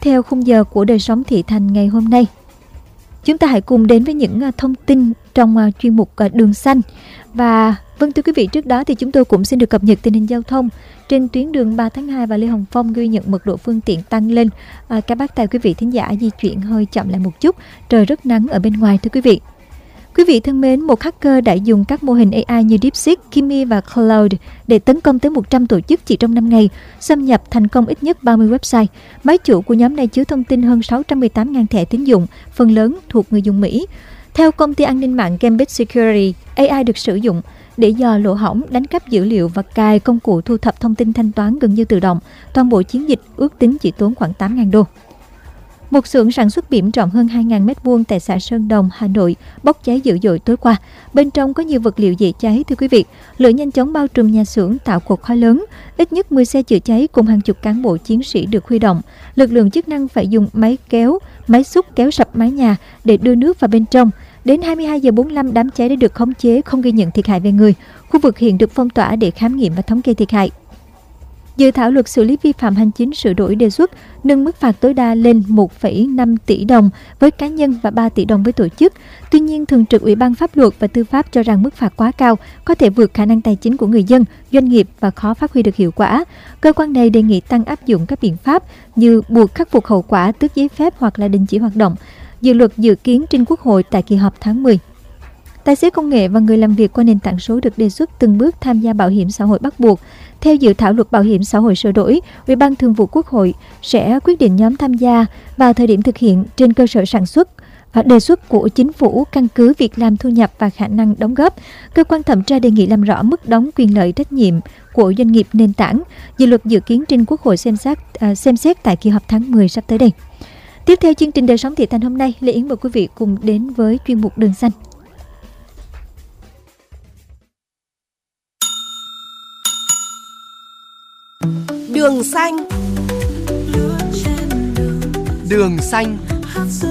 theo khung giờ của Đời sống thị thành ngày hôm nay. Chúng ta hãy cùng đến với những thông tin trong chuyên mục Đường Xanh. Và vâng thưa quý vị, trước đó thì chúng tôi cũng xin được cập nhật tình hình giao thông trên tuyến đường 3 tháng 2 và Lê Hồng Phong, ghi nhận mật độ phương tiện tăng lên. Các bác tài quý vị thính giả di chuyển hơi chậm lại một chút, trời rất nắng ở bên ngoài thưa quý vị. Quý vị thân mến, một hacker đã dùng các mô hình AI như DeepSeek, Kimi và Cloud để tấn công tới 100 tổ chức chỉ trong năm ngày, xâm nhập thành công ít nhất 30 website. Máy chủ của nhóm này chứa thông tin hơn 618.000 thẻ tín dụng, phần lớn thuộc người dùng Mỹ. Theo công ty an ninh mạng Cambridge Security, AI được sử dụng để dò lỗ hổng, đánh cắp dữ liệu và cài công cụ thu thập thông tin thanh toán gần như tự động. Toàn bộ chiến dịch ước tính chỉ tốn khoảng 8.000 đô. Một xưởng sản xuất bỉm rộng hơn 2.000 m2 tại xã Sơn Đồng, Hà Nội bốc cháy dữ dội tối qua. Bên trong có nhiều vật liệu dễ cháy thưa quý vị. Lửa nhanh chóng bao trùm nhà xưởng, tạo cột khói lớn. Ít nhất 10 xe chữa cháy cùng hàng chục cán bộ chiến sĩ được huy động. Lực lượng chức năng phải dùng máy xúc kéo sập mái nhà để đưa nước vào bên trong. Đến 22 giờ 45, đám cháy đã được khống chế, không ghi nhận thiệt hại về người. Khu vực hiện được phong tỏa để khám nghiệm và thống kê thiệt hại. Dự thảo luật xử lý vi phạm hành chính sửa đổi đề xuất nâng mức phạt tối đa lên 1,5 tỷ đồng với cá nhân và 3 tỷ đồng với tổ chức. Tuy nhiên, Thường trực Ủy ban Pháp luật và Tư pháp cho rằng mức phạt quá cao, có thể vượt khả năng tài chính của người dân, doanh nghiệp và khó phát huy được hiệu quả. Cơ quan này đề nghị tăng áp dụng các biện pháp như buộc khắc phục hậu quả, tước giấy phép hoặc là đình chỉ hoạt động. Dự luật dự kiến trình Quốc hội tại kỳ họp tháng 10. Tài xế công nghệ và người làm việc qua nền tảng số được đề xuất từng bước tham gia bảo hiểm xã hội bắt buộc. Theo dự thảo luật bảo hiểm xã hội sửa đổi, Ủy ban Thường vụ Quốc hội sẽ quyết định nhóm tham gia và thời điểm thực hiện trên cơ sở sản xuất và đề xuất của chính phủ căn cứ việc làm, thu nhập và khả năng đóng góp. Cơ quan thẩm tra đề nghị làm rõ mức đóng, quyền lợi, trách nhiệm của doanh nghiệp nền tảng. Dự luật dự kiến trình Quốc hội xem xét tại kỳ họp tháng 10 sắp tới đây. Tiếp theo chương trình Đời sống thị thành hôm nay, Lê Yến mời quý vị cùng đến với chuyên mục Đường Xanh. Đường xanh. Đường xanh.